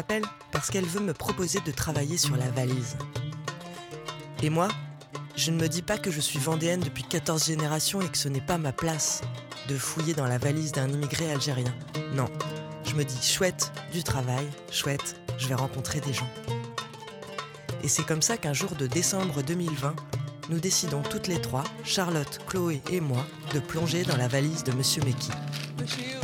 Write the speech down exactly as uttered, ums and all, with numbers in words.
m'appelle parce qu'elle veut me proposer de travailler sur la valise. Et moi, je ne me dis pas que je suis vendéenne depuis quatorze générations et que ce n'est pas ma place de fouiller dans la valise d'un immigré algérien. Non, je me dis chouette, du travail, chouette, je vais rencontrer des gens. Et c'est comme ça qu'un jour de décembre deux mille vingt, nous décidons toutes les trois, Charlotte, Chloé et moi, de plonger dans la valise de Monsieur Meki.